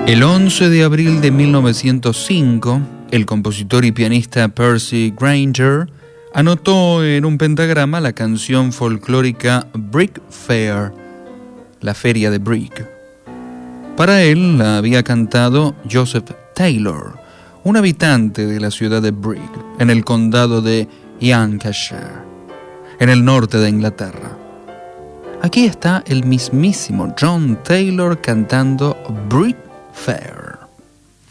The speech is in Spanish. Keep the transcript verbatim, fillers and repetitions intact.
El once de abril de mil novecientos cinco, el compositor y pianista Percy Grainger anotó en un pentagrama la canción folclórica Brick Fair, la feria de Brick. Para él la había cantado Joseph Taylor, un habitante de la ciudad de Brick, en el condado de Lancashire, en el norte de Inglaterra. Aquí está el mismísimo John Taylor cantando Brick Fair.